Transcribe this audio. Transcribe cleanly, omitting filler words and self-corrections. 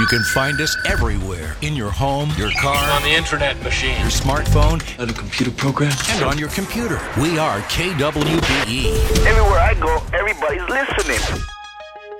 You can find us everywhere. In your home, your car, on the internet machine, your smartphone, on a computer program, and on your computer. We are KWBE. Everywhere I go, everybody's listening.